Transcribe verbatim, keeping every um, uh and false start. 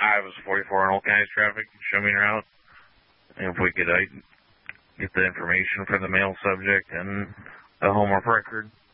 I was forty-four on Old County's traffic. Show me your route. And if we could uh, get the information for the male subject and the home of record.